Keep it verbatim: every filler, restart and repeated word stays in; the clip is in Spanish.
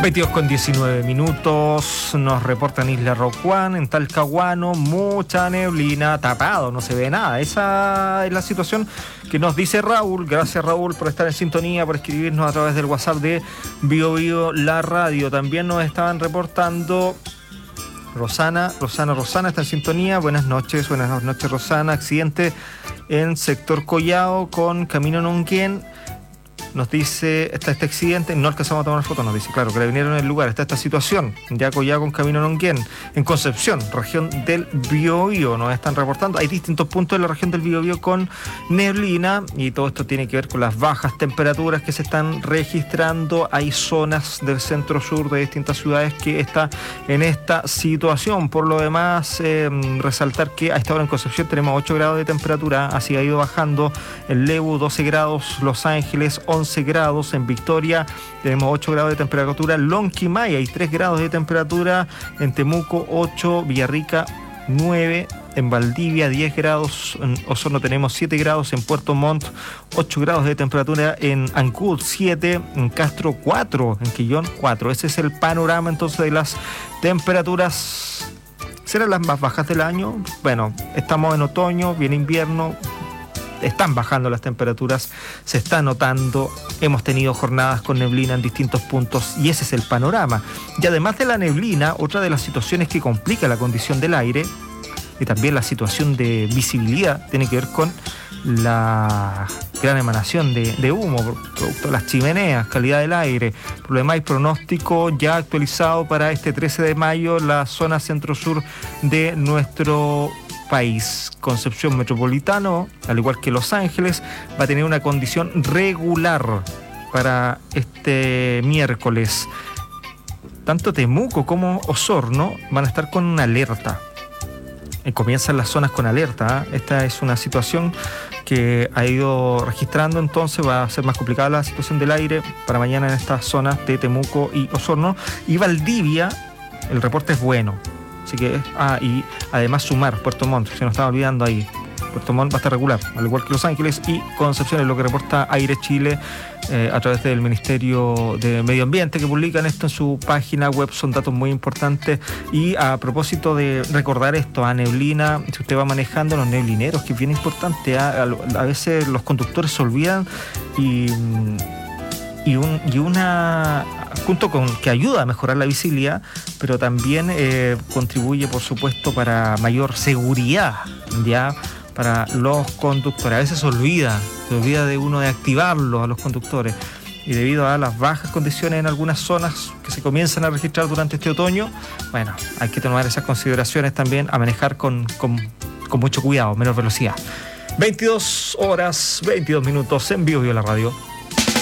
veintidós con diecinueve minutos, nos reportan Isla Rocuán, en Talcahuano, mucha neblina, tapado, no se ve nada. Esa es la situación que nos dice Raúl. Gracias, Raúl, por estar en sintonía, por escribirnos a través del WhatsApp de Bio Bio La Radio. También nos estaban reportando Rosana, Rosana, Rosana está en sintonía. Buenas noches, buenas noches, Rosana. Accidente en sector Collao con camino Nonquén. Nos dice, está este accidente, no alcanzamos a tomar foto, nos dice, claro, que le vinieron en el lugar, está esta situación, ya Collao con camino Nonquén, en Concepción, región del Biobío, nos están reportando, hay distintos puntos de la región del Biobío con neblina, y todo esto tiene que ver con las bajas temperaturas que se están registrando. Hay zonas del centro-sur de distintas ciudades que están en esta situación. Por lo demás, eh, resaltar que a esta hora en Concepción tenemos ocho grados de temperatura, así ha ido bajando en Lebu, doce grados, Los Ángeles, once grados, en Victoria tenemos ocho grados de temperatura, Lonquimay hay tres grados de temperatura, en Temuco ocho, Villarrica nueve, en Valdivia diez grados, en Osorno tenemos siete grados, en Puerto Montt ocho grados de temperatura, en Ancud siete, en Castro cuatro, en Quillón cuatro. Ese es el panorama entonces de las temperaturas. ¿Serán las más bajas del año? Bueno, estamos en otoño, viene invierno, están bajando las temperaturas, se está notando, hemos tenido jornadas con neblina en distintos puntos y ese es el panorama. Y además de la neblina, otra de las situaciones que complica la condición del aire y también la situación de visibilidad tiene que ver con la gran emanación de, de humo, producto de las chimeneas, calidad del aire. Por lo demás, hay pronóstico ya actualizado para este trece de mayo, la zona centro-sur de nuestro país. Concepción Metropolitano, al igual que Los Ángeles, va a tener una condición regular para este miércoles. Tanto Temuco como Osorno van a estar con una alerta. Y comienzan las zonas con alerta, ¿eh? Esta es una situación que ha ido registrando, entonces va a ser más complicada la situación del aire para mañana en estas zonas de Temuco y Osorno. Y Valdivia, el reporte es bueno. Así que, ah, y además sumar Puerto Montt, se nos estaba olvidando ahí. Puerto Montt va a estar regular, al igual que Los Ángeles y Concepción, es lo que reporta Aire Chile eh, a través del Ministerio de Medio Ambiente, que publican esto en su página web. Son datos muy importantes. Y a propósito de recordar esto, a neblina, si usted va manejando, los neblineros, que es bien importante, a, a, a veces los conductores se olvidan y... Y, un, y una, junto con que ayuda a mejorar la visibilidad, pero también eh, contribuye, por supuesto, para mayor seguridad, ya, para los conductores. A veces se olvida, se olvida de uno de activarlos a los conductores. Y debido a las bajas condiciones en algunas zonas que se comienzan a registrar durante este otoño, bueno, hay que tomar esas consideraciones también, a manejar con, con, con mucho cuidado, menor velocidad. veintidós horas, veintidós minutos en Bio Bio La Radio.